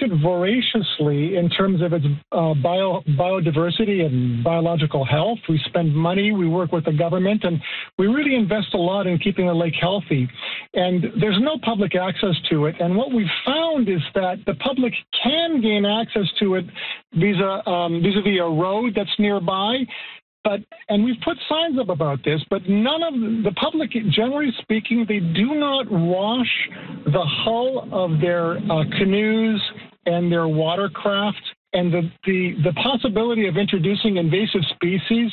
it voraciously in terms of its biodiversity and biological health. We spend money, we work with the government, and we really invest a lot in keeping the lake healthy. And there's no public access to it. And what we've found is that the public can gain access to it vis-a-vis a road that's nearby. And we've put signs up about this, but none of the public, generally speaking, they do not wash the hull of their canoes and their watercraft. And the possibility of introducing invasive species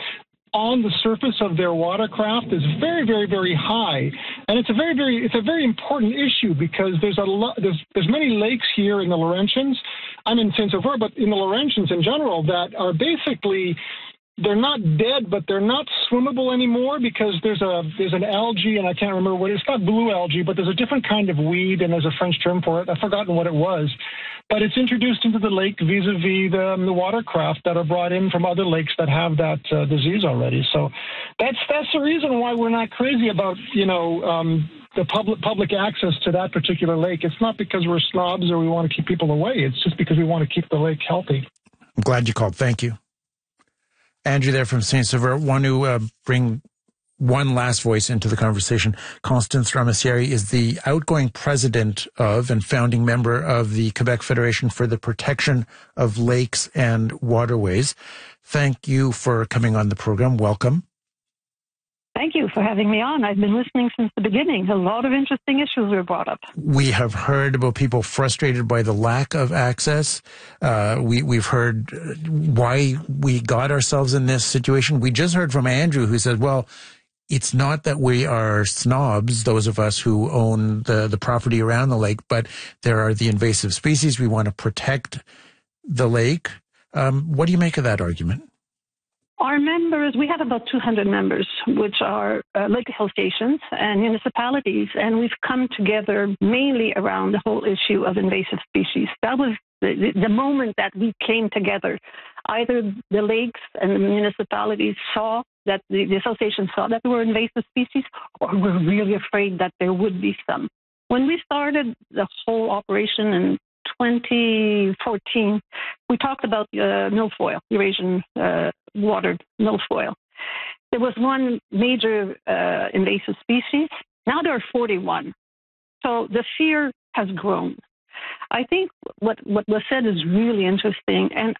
on the surface of their watercraft is very, very, very high, and it's a very important issue because there's many lakes here in the Laurentians. I'm in Saint-Sauveur, but in the Laurentians in general that are basically. They're not dead, but they're not swimmable anymore because there's an algae, and I can't remember what it's not blue algae, but there's a different kind of weed, and there's a French term for it. I've forgotten what it was, but it's introduced into the lake vis-a-vis the watercraft that are brought in from other lakes that have that disease already. So that's the reason why we're not crazy about the public access to that particular lake. It's not because we're snobs or we want to keep people away. It's just because we want to keep the lake healthy. I'm glad you called. Thank you. Andrew there from Saint-Sauveur. Want to bring one last voice into the conversation. Constance Ramassiere is the outgoing president of and founding member of the Quebec Federation for the Protection of Lakes and Waterways. Thank you for coming on the program. Welcome. Thank you for having me on. I've been listening since the beginning. A lot of interesting issues were brought up. We have heard about people frustrated by the lack of access. We've heard why we got ourselves in this situation. We just heard from Andrew who said, well, it's not that we are snobs, those of us who own the property around the lake, but there are the invasive species. We want to protect the lake. What do you make of that argument? Our members, we have about 200 members, which are lake associations and municipalities, and we've come together mainly around the whole issue of invasive species. That was the moment that we came together. Either the lakes and the municipalities saw that the association saw that there were invasive species, or were really afraid that there would be some. When we started the whole operation in 2014, we talked about milfoil, Eurasian watered milfoil. There was one major invasive species. Now there are 41. So the fear has grown. I think what was said is really interesting, and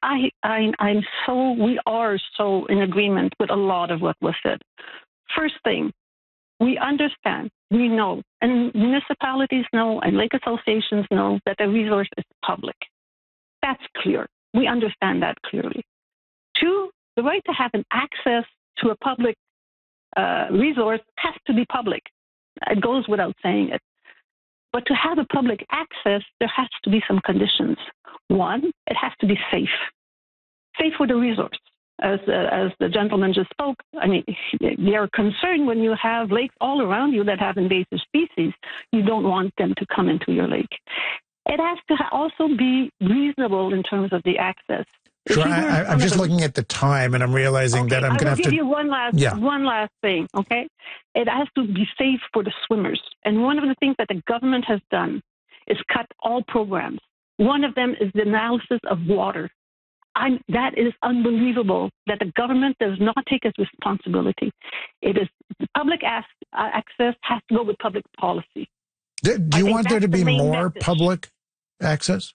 we are so in agreement with a lot of what was said. First thing, we understand, we know, and municipalities know, and lake associations know that the resource is public. That's clear. We understand that clearly. Two, the right to have an access to a public resource has to be public. It goes without saying it. But to have a public access, there has to be some conditions. One, it has to be safe. Safe for the resource. As the gentleman just spoke, I mean, they're concerned when you have lakes all around you that have invasive species. You don't want them to come into your lake. It has to also be reasonable in terms of the access. Sure, I'm just looking at the time, and I'm realizing that I'm going to have to... I will give you one last thing, okay? It has to be safe for the swimmers. And one of the things that the government has done is cut all programs. One of them is the analysis of water. That is unbelievable that the government does not take its responsibility. It is the public access has to go with public policy. Do you want there to be more public access?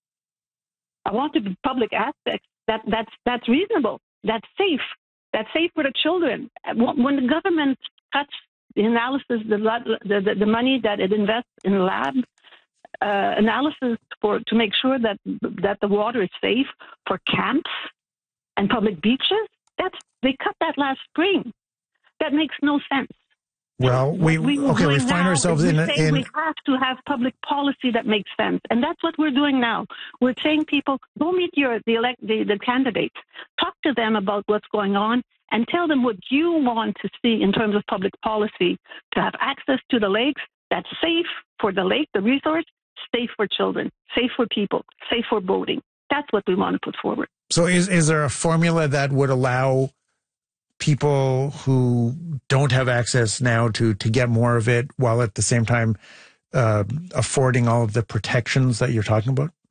I want to be public access. That's reasonable. That's safe. That's safe for the children. When the government cuts the analysis, the money that it invests in lab analysis to make sure that the water is safe for camps and public beaches, they cut that last spring. That makes no sense. Well, we find ourselves in we have to have public policy that makes sense, and that's what we're doing now. We're saying people go meet the candidates, talk to them about what's going on, and tell them what you want to see in terms of public policy to have access to the lakes that's safe for the lake, the resource, safe for children, safe for people, safe for boating. That's what we want to put forward. So, is there a formula that would allow people who don't have access now to get more of it while at the same time affording all of the protections that you're talking about?